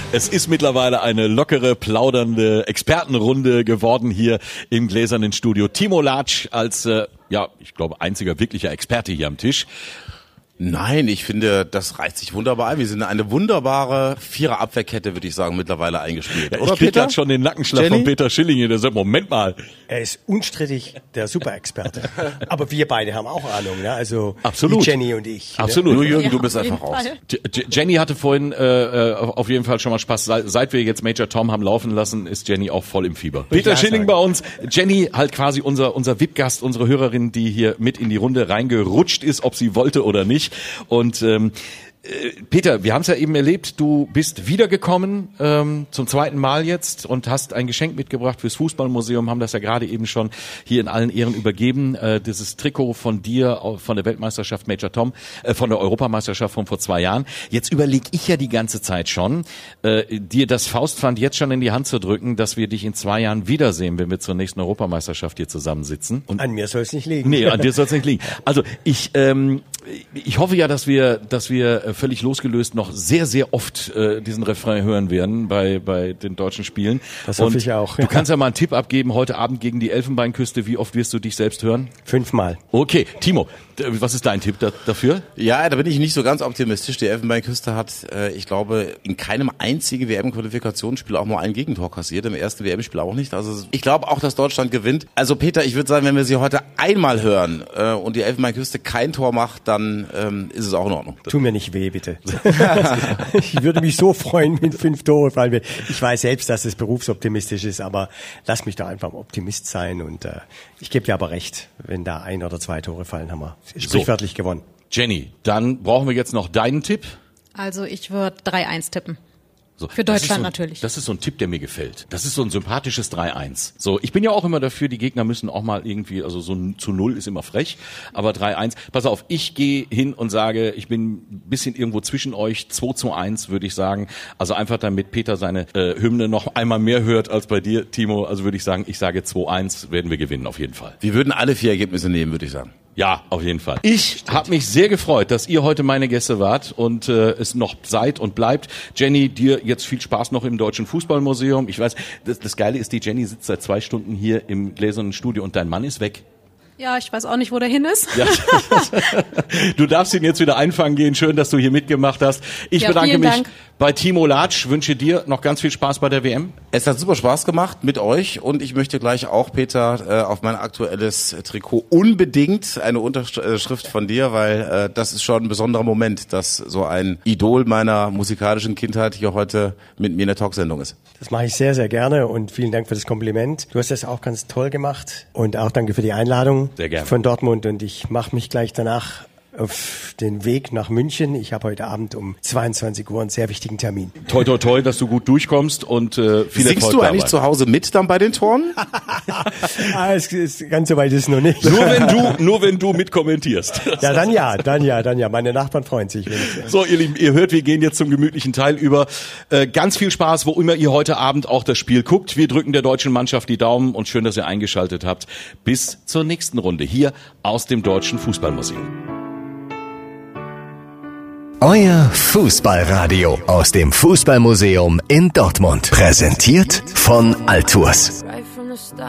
Es ist mittlerweile eine lockere, plaudernde Expertenrunde geworden hier im gläsernen Studio. Timo Latsch als, ich glaube, einziger wirklicher Experte hier am Tisch. Nein, ich finde, das reicht sich wunderbar ein. Wir sind eine wunderbare Vierer-Abwehrkette, würde ich sagen, mittlerweile eingespielt. Ja, ich krieg gerade schon den Nackenschlag von Peter Schilling hier. Der sagt, Moment mal. Er ist unstrittig der Superexperte. Aber wir beide haben auch Ahnung, ne? Also absolut. Jenny und ich. Absolut. Nur Jürgen, du bist einfach raus. Jenny hatte vorhin auf jeden Fall schon mal Spaß. Seit wir jetzt Major Tom haben laufen lassen, ist Jenny auch voll im Fieber. Peter Schilling bei uns. Jenny halt quasi unser VIP-Gast, unsere Hörerin, die hier mit in die Runde reingerutscht ist, ob sie wollte oder nicht. Und Peter, wir haben es ja eben erlebt, du bist wiedergekommen zum zweiten Mal jetzt und hast ein Geschenk mitgebracht fürs Fußballmuseum, haben das ja gerade eben schon hier in allen Ehren übergeben, dieses Trikot von dir, von der Weltmeisterschaft Major Tom, von der Europameisterschaft von vor 2 Jahren. Jetzt überlege ich ja die ganze Zeit schon, dir das Faustpfand jetzt schon in die Hand zu drücken, dass wir dich in 2 Jahren wiedersehen, wenn wir zur nächsten Europameisterschaft hier zusammensitzen. Und an mir soll es nicht liegen. Nee, an dir soll es nicht liegen. Also ich hoffe ja, dass wir völlig losgelöst noch sehr, sehr oft diesen Refrain hören werden bei den deutschen Spielen. Das hoffe ich auch. Du kannst ja mal einen Tipp abgeben, heute Abend gegen die Elfenbeinküste. Wie oft wirst du dich selbst hören? 5-mal. Okay, Timo, was ist dein Tipp dafür? Ja, da bin ich nicht so ganz optimistisch. Die Elfenbeinküste hat, ich glaube, in keinem einzigen WM-Qualifikationsspiel auch nur ein Gegentor kassiert. Im ersten WM-Spiel auch nicht. Also ich glaube auch, dass Deutschland gewinnt. Also Peter, ich würde sagen, wenn wir sie heute einmal hören und die Elfenbeinküste kein Tor macht, dann ist es auch in Ordnung. Tu mir nicht weh, bitte. Ich würde mich so freuen, wenn 5 Tore fallen würden. Ich weiß selbst, dass es berufsoptimistisch ist, aber lass mich doch einfach Optimist sein und ich gebe dir aber recht, wenn da 1 oder 2 Tore fallen, haben wir sprichwörtlich gewonnen. Jenny, dann brauchen wir jetzt noch deinen Tipp. Also ich würde 3-1 tippen. So, für Deutschland natürlich. Das ist so ein Tipp, der mir gefällt. Das ist so ein sympathisches 3-1. So, ich bin ja auch immer dafür, die Gegner müssen auch mal irgendwie, also so ein zu 0 ist immer frech, aber 3-1. Pass auf, ich gehe hin und sage, ich bin ein bisschen irgendwo zwischen euch, 2-1 würde ich sagen. Also einfach damit Peter seine Hymne noch einmal mehr hört als bei dir, Timo. Also würde ich sagen, ich sage 2-1 werden wir gewinnen auf jeden Fall. Wir würden alle 4 Ergebnisse nehmen, würde ich sagen. Ja, auf jeden Fall. Ich habe mich sehr gefreut, dass ihr heute meine Gäste wart und es noch seid und bleibt. Jenny, dir jetzt viel Spaß noch im Deutschen Fußballmuseum. Ich weiß, das Geile ist, die Jenny sitzt seit 2 Stunden hier im gläsernen Studio und dein Mann ist weg. Ja, ich weiß auch nicht, wo der hin ist. Ja. Du darfst ihn jetzt wieder einfangen gehen. Schön, dass du hier mitgemacht hast. Ich bedanke mich bei Timo Latsch. Wünsche dir noch ganz viel Spaß bei der WM. Es hat super Spaß gemacht mit euch und ich möchte gleich auch, Peter, auf mein aktuelles Trikot unbedingt eine Unterschrift von dir, weil das ist schon ein besonderer Moment, dass so ein Idol meiner musikalischen Kindheit hier heute mit mir in der Talksendung ist. Das mache ich sehr, sehr gerne und vielen Dank für das Kompliment. Du hast das auch ganz toll gemacht und auch danke für die Einladung von Dortmund und ich mache mich gleich danach auf den Weg nach München. Ich habe heute Abend um 22 Uhr einen sehr wichtigen Termin. Toi, toi, toi, dass du gut durchkommst und viel Erfolg dabei. Singst du eigentlich zu Hause mit dann bei den Toren? Ganz so weit ist es noch nicht. Nur wenn du mitkommentierst. Ja, dann ja. Meine Nachbarn freuen sich. So, ihr Lieben, ihr hört, wir gehen jetzt zum gemütlichen Teil über. Ganz viel Spaß, wo immer ihr heute Abend auch das Spiel guckt. Wir drücken der deutschen Mannschaft die Daumen und schön, dass ihr eingeschaltet habt. Bis zur nächsten Runde hier aus dem Deutschen Fußballmuseum. Euer Fußballradio aus dem Fußballmuseum in Dortmund. Präsentiert von Altours.